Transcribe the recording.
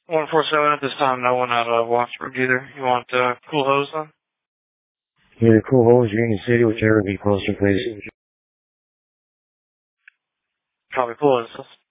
147 at this time, no one at Wattsburg either. You want Cool Hose then? Yeah, the Cool Hose, Union City, whichever be closer, please. Copy, Cool Hose.